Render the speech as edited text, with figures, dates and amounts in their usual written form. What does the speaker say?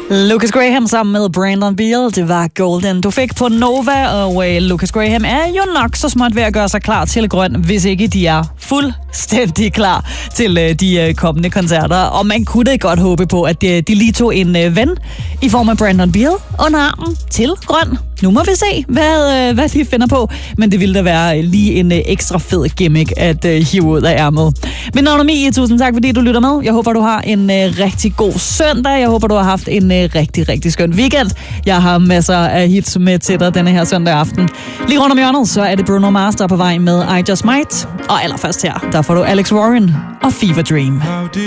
Lucas Graham sammen med Brandon Beal, det var Golden. Du fik på Nova, og Lucas Graham er jo nok så småt ved at gøre sig klar til grøn, hvis ikke de er fuldstændig klar til de kommende koncerter. Og man kunne da godt håbe på, at de lige tog en ven i form af Brandon Beal under armen til grøn. Nu må vi se, hvad de finder på, men det ville da være lige en ekstra fed gimmick at hive ud af ærmet. Mit navn er Mie, tusind tak fordi du lytter med. Jeg håber, du har en rigtig god søndag. Jeg håber, du har haft en rigtig, rigtig skøn weekend. Jeg har masser af hits med til dig denne her søndag aften. Lige rundt om hjørnet, så er det Bruno Mars, der er på vej med I Just Might. Og allerførst her, der får du Alex Warren og Fever Dream.